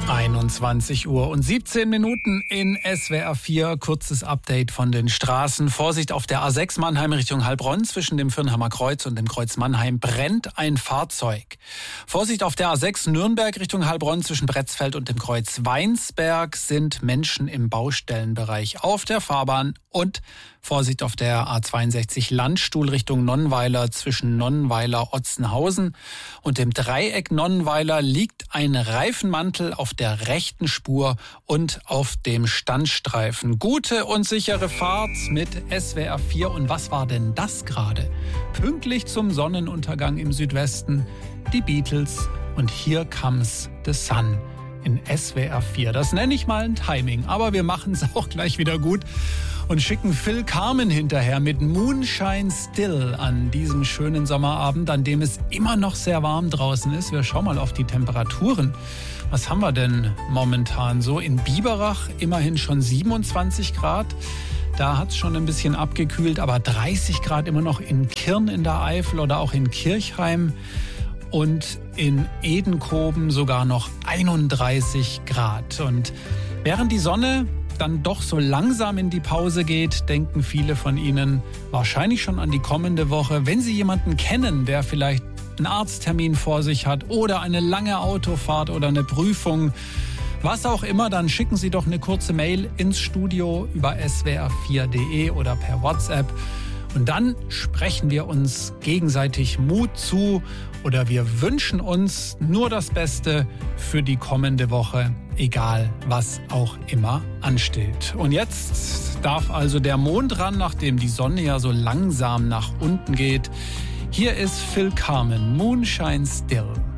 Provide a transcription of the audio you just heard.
21 Uhr und 17 Minuten in SWR 4. Kurzes Update von den Straßen. Vorsicht auf der A6 Mannheim Richtung Heilbronn. Zwischen dem Firnheimer Kreuz und dem Kreuz Mannheim brennt ein Fahrzeug. Vorsicht auf der A6 Nürnberg Richtung Heilbronn. Zwischen Bretzfeld und dem Kreuz Weinsberg sind Menschen im Baustellenbereich auf der Fahrbahn. Und Vorsicht auf der A62 Landstuhl Richtung Nonnweiler. Zwischen Nonnweiler Otzenhausen und dem Dreieck Nonnweiler liegt ein Reifenmantel auf der rechten Spur und auf dem Standstreifen. Gute und sichere Fahrt mit SWR 4. Und was war denn das gerade? Pünktlich zum Sonnenuntergang im Südwesten die Beatles und Here Comes the Sun in SWR 4. Das nenne ich mal ein Timing, aber wir machen es auch gleich wieder gut und schicken Phil Carmen hinterher mit Moonshine Still an diesem schönen Sommerabend, an dem es immer noch sehr warm draußen ist. Wir schauen mal auf die Temperaturen. Was haben wir denn momentan so? In Biberach immerhin schon 27 Grad. Da hat es schon ein bisschen abgekühlt, aber 30 Grad immer noch in Kirn in der Eifel oder auch in Kirchheim. Und in Edenkoben sogar noch 31 Grad. Und während die Sonne dann doch so langsam in die Pause geht, denken viele von Ihnen wahrscheinlich schon an die kommende Woche. Wenn Sie jemanden kennen, der vielleicht einen Arzttermin vor sich hat oder eine lange Autofahrt oder eine Prüfung, was auch immer, dann schicken Sie doch eine kurze Mail ins Studio über swr4.de oder per WhatsApp. Und dann sprechen wir uns gegenseitig Mut zu oder wir wünschen uns nur das Beste für die kommende Woche, egal was auch immer ansteht. Und jetzt darf also der Mond ran, nachdem die Sonne ja so langsam nach unten geht. Hier ist Phil Carmen, Moonshine Still.